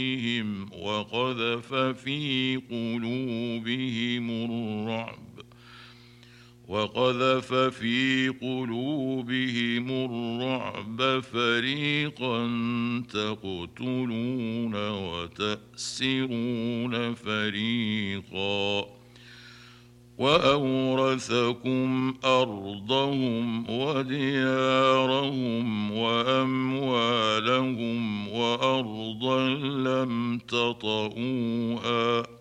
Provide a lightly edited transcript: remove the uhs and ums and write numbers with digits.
وقذف في قلوبهم الرعب فريقا تقتلون وتأسرون فريقا وأورثكم أرضهم وديارهم وأموالهم وأرضا لم تطئوها